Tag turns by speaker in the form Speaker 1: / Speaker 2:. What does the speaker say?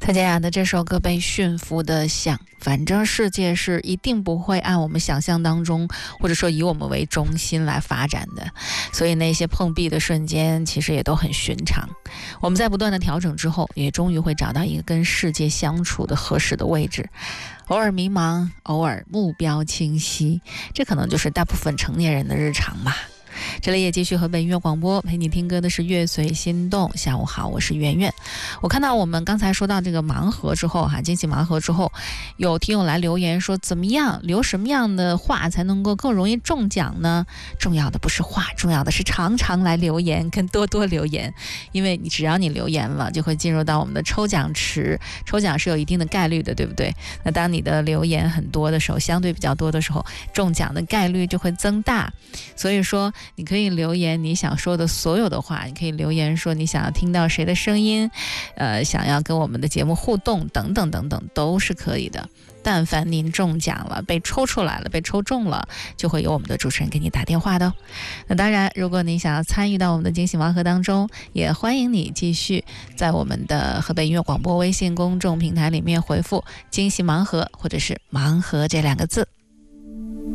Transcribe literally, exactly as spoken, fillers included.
Speaker 1: 蔡健雅的这首歌被驯服的想，反正世界是一定不会按我们想象当中，或者说以我们为中心来发展的，所以那些碰壁的瞬间其实也都很寻常。我们在不断的调整之后，也终于会找到一个跟世界相处的合适的位置。偶尔迷茫，偶尔目标清晰，这可能就是大部分成年人的日常吧。这里也继续河北音乐广播，陪你听歌的是乐随心动。下午好，我是圆圆。我看到我们刚才说到这个盲盒之后哈，惊喜盲盒之后，有听友来留言说，怎么样留什么样的话才能够更容易中奖呢？重要的不是话，重要的是常常来留言跟多多留言，因为你只要你留言了，就会进入到我们的抽奖池，抽奖是有一定的概率的，对不对？那当你的留言很多的时候，相对比较多的时候，中奖的概率就会增大。所以说你可以留言你想说的所有的话，你可以留言说你想要听到谁的声音，呃，想要跟我们的节目互动等等等等，都是可以的。但凡您中奖了，被抽出来了，被抽中了，就会有我们的主持人给你打电话的哦。那当然，如果你想要参与到我们的惊喜盲盒当中，也欢迎你继续在我们的河北音乐广播微信公众平台里面回复惊喜盲盒或者是盲盒这两个字。